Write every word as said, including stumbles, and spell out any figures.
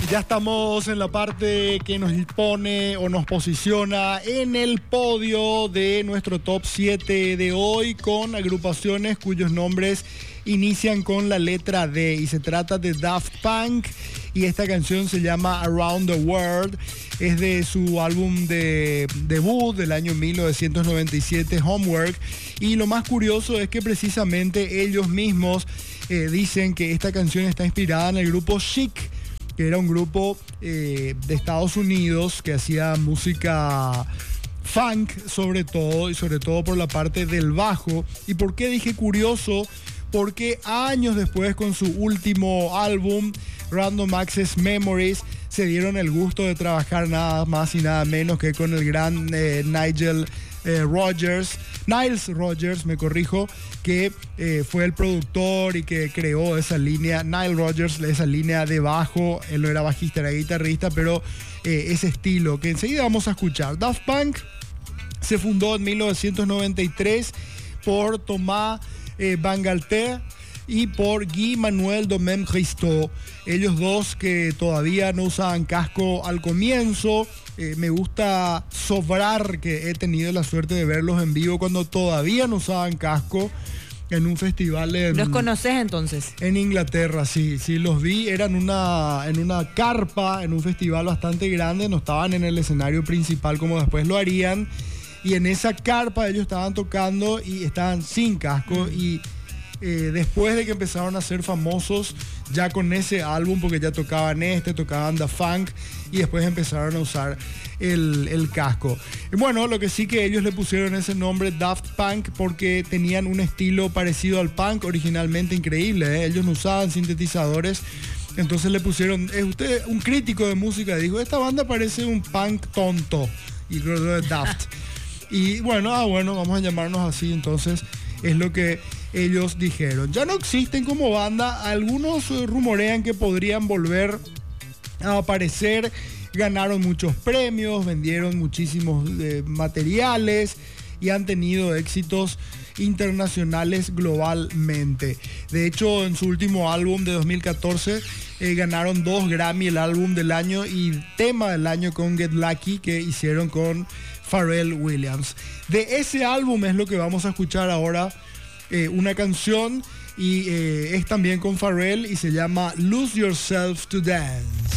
Ya estamos en la parte que nos pone o nos posiciona en el podio de nuestro top siete de hoy, con agrupaciones cuyos nombres inician con la letra D, y se trata de Daft Punk, y esta canción se llama Around the World. Es de su álbum de debut del año mil novecientos noventa y siete, Homework, y lo más curioso es que precisamente ellos mismos eh, dicen que esta canción está inspirada en el grupo Chic, que era un grupo eh, de Estados Unidos que hacía música funk sobre todo, y sobre todo por la parte del bajo. ¿Y por qué dije curioso? Porque años después, con su último álbum, Random Access Memories, se dieron el gusto de trabajar nada más y nada menos que con el gran eh, Nigel eh, Rogers, Niles Rogers, me corrijo, que eh, fue el productor y que creó esa línea, Nile Rogers, esa línea de bajo. Él no era bajista, era guitarrista, pero eh, ese estilo que enseguida vamos a escuchar. Daft Punk se fundó en mil novecientos noventa y tres por Thomas eh, Bangalter y por Guy Manuel Domem Christo. Ellos dos que todavía no usaban casco al comienzo. Eh, me gusta sobrar que he tenido la suerte de verlos en vivo cuando todavía no usaban casco en un festival en... ¿Los conoces entonces? En Inglaterra, sí, sí, los vi. Eran una, en una carpa, en un festival bastante grande. No estaban en el escenario principal como después lo harían. Y en esa carpa ellos estaban tocando y estaban sin casco. Y eh, después de que empezaron a ser famosos ya con ese álbum, porque ya tocaban este, tocaban The Funk, y después empezaron a usar el, el casco. Y bueno, lo que sí que ellos le pusieron ese nombre Daft Punk porque tenían un estilo parecido al punk originalmente, increíble, ¿eh? Ellos no usaban sintetizadores, entonces le pusieron, es usted un crítico de música, dijo, esta banda parece un punk tonto, y creo que es Daft. Y bueno, ah bueno, vamos a llamarnos así, entonces es lo que ellos dijeron. Ya no existen como banda, algunos rumorean que podrían volver a aparecer. Ganaron muchos premios, vendieron muchísimos eh, materiales y han tenido éxitos internacionales globalmente. De hecho, en su último álbum de dos mil catorce eh, ganaron dos Grammy, el álbum del año y tema del año, con Get Lucky, que hicieron con Pharrell Williams. De ese álbum es lo que vamos a escuchar ahora, eh, una canción, y eh, es también con Pharrell y se llama Lose Yourself to Dance.